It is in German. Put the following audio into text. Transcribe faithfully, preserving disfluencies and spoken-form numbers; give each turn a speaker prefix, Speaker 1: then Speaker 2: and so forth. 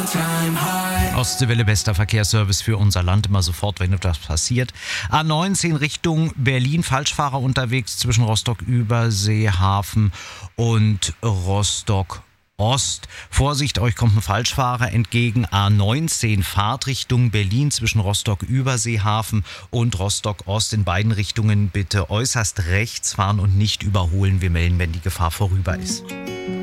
Speaker 1: Ostseewelle, bester Verkehrsservice für unser Land, immer sofort, wenn etwas passiert. A neunzehn Richtung Berlin, Falschfahrer unterwegs zwischen Rostock-Überseehafen und Rostock-Ost. Vorsicht, euch kommt ein Falschfahrer entgegen. A neunzehn Fahrtrichtung Berlin zwischen Rostock-Überseehafen und Rostock-Ost. In beiden Richtungen bitte äußerst rechts fahren und nicht überholen. Wir melden, wenn die Gefahr vorüber ist.